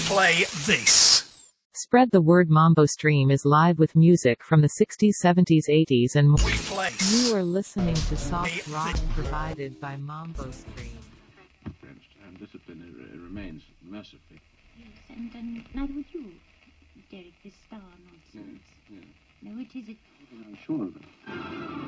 play this. Spread the Word Mambo Stream is live with music from the 60s, 70s, 80s and more. We play. You are listening to soft rock provided by Mambo Stream. And discipline remains massively. Yes, and neither would you, Derek, this star nonsense. Yeah. No, it isn't. I'm sure of it.